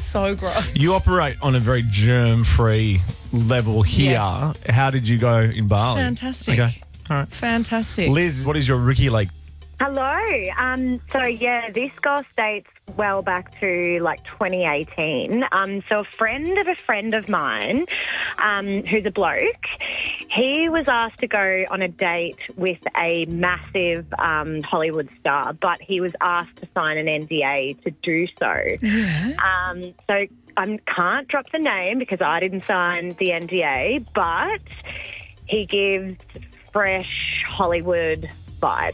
so gross. You operate on a very germ-free level here. Yes. How did you go in Bali? Fantastic. Okay. All right. Fantastic. Liz, what is your Ricky Lake? Hello. This goss dates well back to like 2018. So a friend of mine, who's a bloke, he was asked to go on a date with a massive Hollywood star, but he was asked to sign an NDA to do so. Yeah. So I can't drop the name because I didn't sign the NDA, but he gives fresh Hollywood vibes.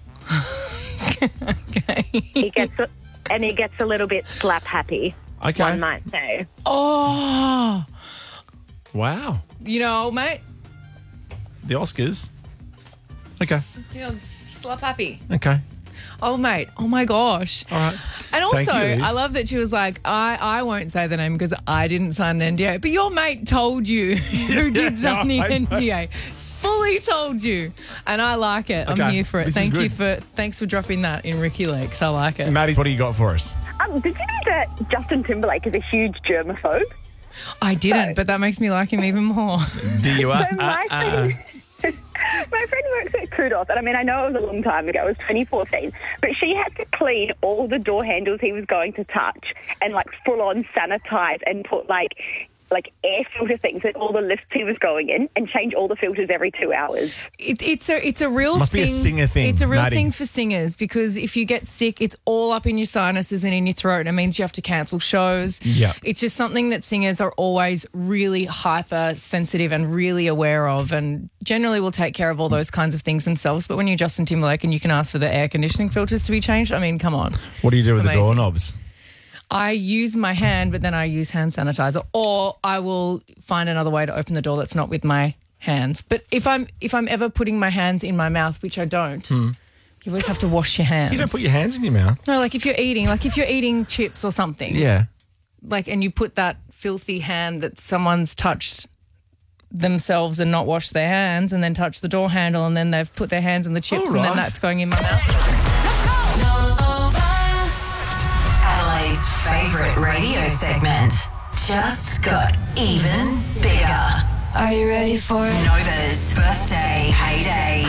Okay. He gets a little bit slap happy. Okay. One might say. Oh, Wow. you know, mate. The Oscars. Okay. Slap happy. Okay. Oh, mate. Oh, my gosh. All right. And also, Thank you, Liz. I love that she was like, I won't say the name because I didn't sign the NDA. But your mate told you who did sign the I know. NDA. Fully told you. And I like it. Okay, I'm here for it. this is Thanks for dropping that in Ricky Lakes. I like it. Maddie, what do you got for us? Did you know that Justin Timberlake is a huge germaphobe? I didn't, but that makes me like him even more. Do you? So my friend works at Kudos, and I mean, I know it was a long time ago, it was 2014, but she had to clean all the door handles he was going to touch and like full on sanitize and put like air filter things in all the lifts he was going in and change all the filters every 2 hours. It's a real Must thing. be a singer thing, It's a real Maddie. thing for singers because if you get sick, it's all up in your sinuses and in your throat. And it means you have to cancel shows. Yeah. It's just something that singers are always really hypersensitive and really aware of, and generally will take care of all those kinds of things themselves. But when you're Justin Timberlake and you can ask for the air conditioning filters to be changed, I mean, come on. What do you do with Amazing. the doorknobs? I use my hand, but then I use hand sanitizer, or I will find another way to open the door that's not with my hands. But if I'm ever putting my hands in my mouth, which I don't, you always have to wash your hands. You don't put your hands in your mouth. No, like if you're eating chips or something, Yeah. and you put that filthy hand that someone's touched themselves and not washed their hands, and then touch the door handle, and then they've put their hands in the chips, All and then right. that's going in my mouth. Adelaide's favourite radio segment just got even bigger. Are you ready for it? Nova's birthday payday.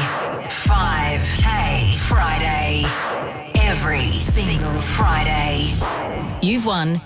5K Friday. Every single Friday. You've won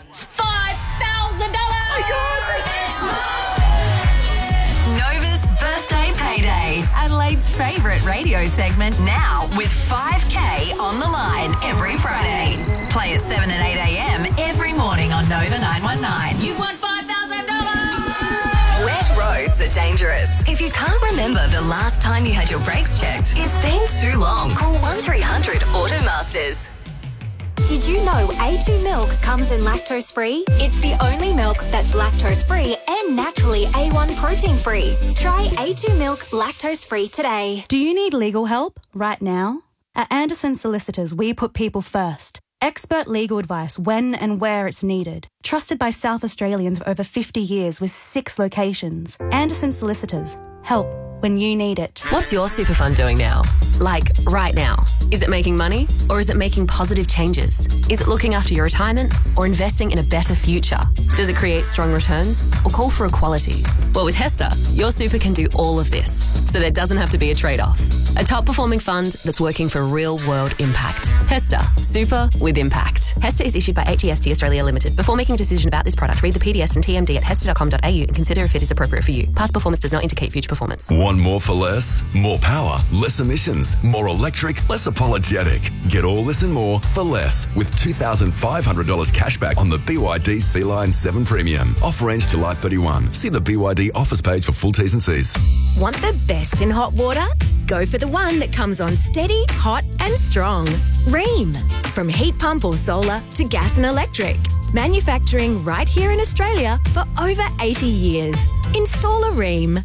Nova's birthday payday. Adelaide's favourite radio segment now with 5K on the line every Friday. Play at 7 and 8 a.m. every morning on Nova 919. You've won $5,000. Wet roads are dangerous. If you can't remember the last time you had your brakes checked, it's been too long. Call 1300 Automasters. Did you know A2 milk comes in lactose-free? It's the only milk that's lactose-free and naturally A1 protein-free. Try A2 milk lactose-free today. Do you need legal help right now? At Anderson Solicitors, we put people first. Expert legal advice when and where it's needed. Trusted by South Australians for over 50 years with 6 locations. Anderson Solicitors. Help when you need it. What's your super fund doing now? Like, right now? Is it making money or is it making positive changes? Is it looking after your retirement or investing in a better future? Does it create strong returns or call for equality? Well, with Hester, your super can do all of this, so there doesn't have to be a trade-off. A top-performing fund that's working for real-world impact. Hester, super with impact. Hester is issued by HEST Australia Limited. Before making a decision about this product, read the PDS and TMD at hester.com.au and consider if it is appropriate for you. Past performance does not indicate future performance. Want more for less? More power, less emissions, more electric, less apologetic. Get all this and more for less with $2,500 cashback on the BYD Sea-Line 7 Premium. Offer ends July 31. See the BYD offers page for full T's and C's. Want the best in hot water? Go for the one that comes on steady, hot and strong. Ream. From heat pump or solar to gas and electric. Manufacturing right here in Australia for over 80 years. Install a Ream.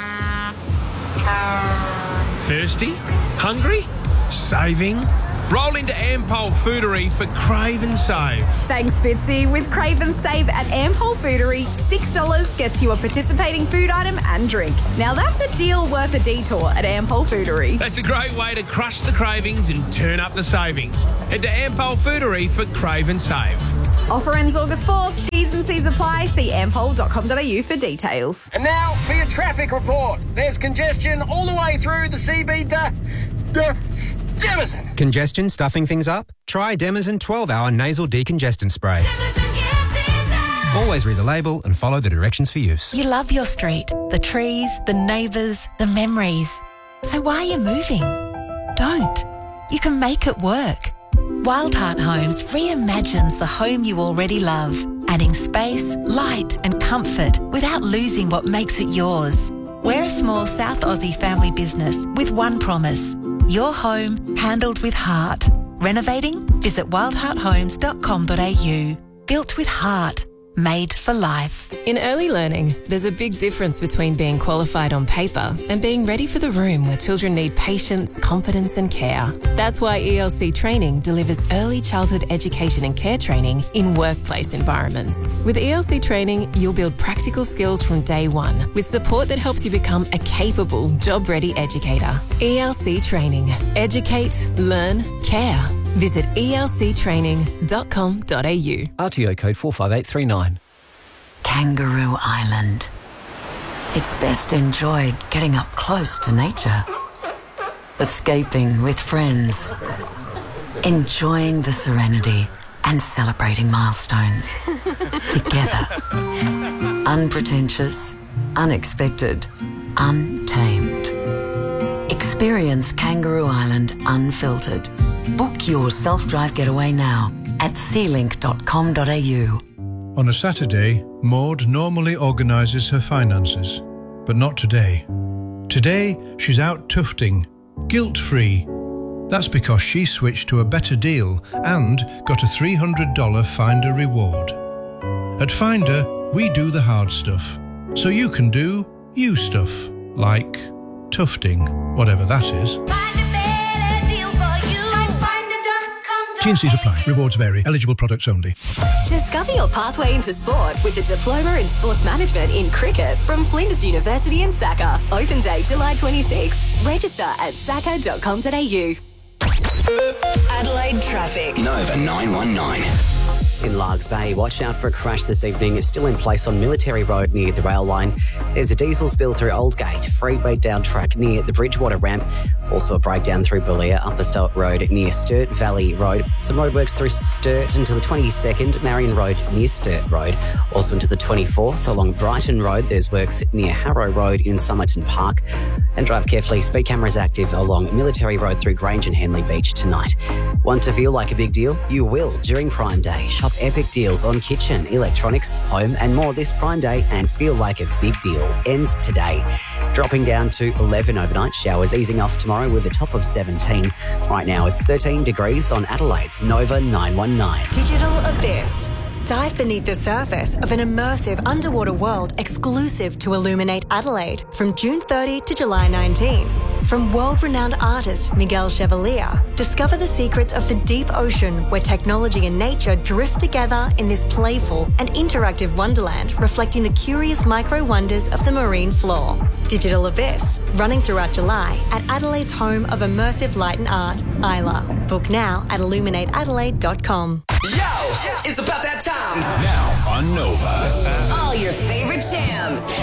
Thirsty? Hungry? Saving? Roll into Ampol Foodery for Crave and Save. Thanks, Fitzy. With Crave and Save at Ampol Foodery, $6 gets you a participating food item and drink. Now that's a deal worth a detour at Ampol Foodery. That's a great way to crush the cravings and turn up the savings. Head to Ampol Foodery for Crave and Save. Offer ends August 4th. T's See ampol.com.au for details. And now for your traffic report. There's congestion all the way through the CB Demison. Congestion stuffing things up? Try Demison 12-hour nasal decongestant spray. Always read the label and follow the directions for use. You love your street, the trees, the neighbours, the memories. So why are you moving? Don't. You can make it work. Wildheart Homes reimagines the home you already love, adding space, light and comfort without losing what makes it yours. We're a small South Aussie family business with one promise: your home handled with heart. Renovating? Visit wildhearthomes.com.au. Built with heart. Made for life. In early learning, there's a big difference between being qualified on paper and being ready for the room where children need patience, confidence and care. That's why ELC Training delivers early childhood education and care training in workplace environments. With ELC Training, you'll build practical skills from day one with support that helps you become a capable, job-ready educator. ELC Training. Educate, learn, care. Visit elctraining.com.au. RTO code 45839. Kangaroo Island. It's best enjoyed getting up close to nature. Escaping with friends. Enjoying the serenity and celebrating milestones. Together. Unpretentious, unexpected, untamed. Experience Kangaroo Island unfiltered. Book your self-drive getaway now at sealink.com.au. On a Saturday, Maud normally organises her finances, but not today. Today, she's out tufting, guilt-free. That's because she switched to a better deal and got a $300 Finder reward. At Finder, we do the hard stuff, so you can do you stuff, like tufting, whatever that is. T&Cs apply. Rewards vary. Eligible products only. Discover your pathway into sport with a diploma in sports management in cricket from Flinders University in Sacca. Open day July 26. Register at sacca.com.au. Adelaide traffic. Nova 919. In Largs Bay, watch out for a crash this evening. It's still in place on Military Road near the rail line. There's a diesel spill through Aldgate, freeway down track near the Bridgewater ramp. Also a breakdown through Belair, Upper Sturt Road near Sturt Valley Road. Some roadworks through Sturt until the 22nd, Marion Road near Sturt Road. Also into the 24th along Brighton Road. There's works near Harrow Road in Somerton Park. And drive carefully. Speed cameras active along Military Road through Grange and Henley Beach tonight. Want to feel like a big deal? You will during Prime Day. Shop epic deals on kitchen, electronics, home and more this Prime Day and feel like a big deal. Ends today. Dropping down to 11 overnight. Showers easing off tomorrow with a top of 17. Right now it's 13 degrees on Adelaide's Nova 919. Digital Abyss. Dive beneath the surface of an immersive underwater world exclusive to Illuminate Adelaide from June 30 to July 19. From world-renowned artist Miguel Chevalier, discover the secrets of the deep ocean where technology and nature drift together in this playful and interactive wonderland reflecting the curious micro-wonders of the marine floor. Digital Abyss, running throughout July at Adelaide's home of immersive light and art, Isla. Book now at illuminateadelaide.com. Yo, it's about that time. Now on Nova. All your favorite jams.